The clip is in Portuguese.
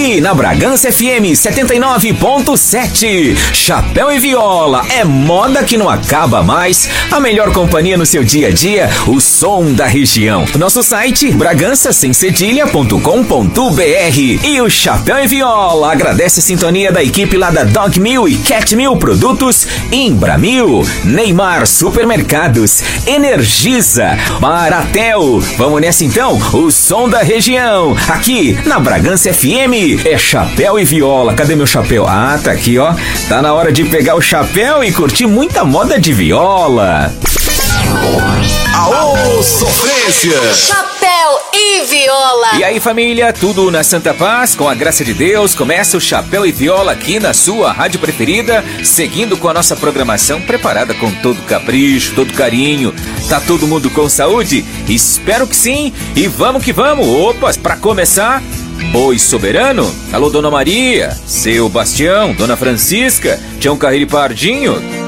aqui na Bragança FM 79.7. Chapéu e Viola é moda que não acaba mais. A melhor companhia no seu dia a dia, o som da região. Nosso site bragançasemcedilha.com.br. E o Chapéu e Viola agradece a sintonia da equipe lá da Dog Mil e Cat Mil Produtos, Imbramil, Neymar Supermercados, Energisa, Baratel. Vamos nessa então, o som da região, aqui na Bragança FM, é Chapéu e Viola. Cadê meu chapéu? Ah, tá aqui, ó. Tá na hora de pegar o chapéu e curtir muita moda de viola. Aô, sofrência! Chapéu e Viola. E aí, família, tudo na Santa Paz, com a graça de Deus. Começa o Chapéu e Viola aqui na sua rádio preferida, seguindo com a nossa programação preparada com todo capricho, todo carinho. Tá todo mundo com saúde? Espero que sim. E vamos que vamos. Opa, pra começar, Boi Soberano. Alô, Dona Maria, seu Bastião, Dona Francisca, Tião Carreiro e Pardinho.